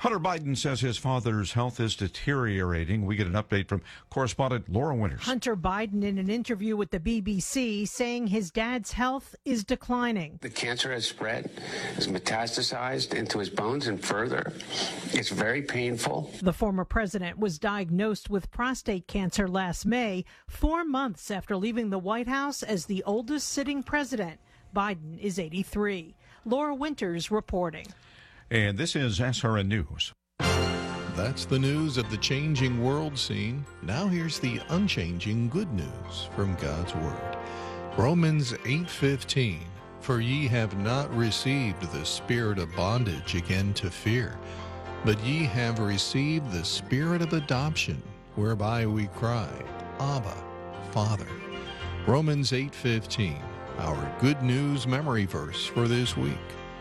Hunter Biden says his father's health is deteriorating. We get an update from correspondent Laura Winters. Hunter Biden in an interview with the BBC saying his dad's health is declining. The cancer has spread, has metastasized into his bones and further. It's very painful. The former president was diagnosed with prostate cancer last May, 4 months after leaving the White House as the oldest sitting president. Biden is 83. Laura Winters reporting. And this is SRN News. That's the news of the changing world scene. Now here's the unchanging good news from God's Word. Romans 8:15. For ye have not received the spirit of bondage again to fear, but ye have received the spirit of adoption, whereby we cry, Abba, Father. Romans 8:15, our good news memory verse for this week.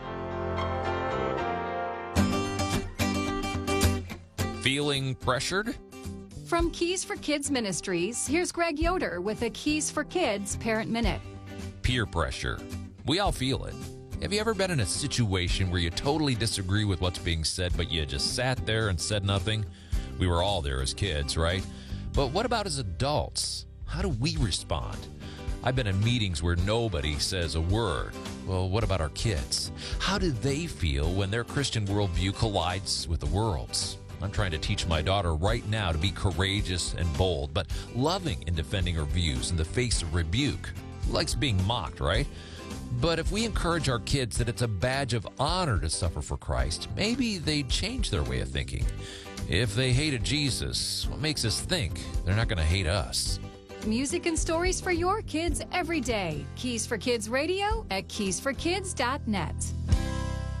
Feeling pressured? From Keys for Kids Ministries, here's Greg Yoder with a Keys for Kids Parent Minute. Peer pressure. We all feel it. Have you ever been in a situation where you totally disagree with what's being said, but you just sat there and said nothing? We were all there as kids, right? But what about as adults? How do we respond? I've been in meetings where nobody says a word. Well, what about our kids? How do they feel when their Christian worldview collides with the world's? I'm trying to teach my daughter right now to be courageous and bold, but loving in defending her views in the face of rebuke. Likes being mocked, right? But if we encourage our kids that it's a badge of honor to suffer for Christ, maybe they'd change their way of thinking. If they hated Jesus, what makes us think they're not going to hate us? Music and stories for your kids every day. Keys for Kids Radio at keysforkids.net.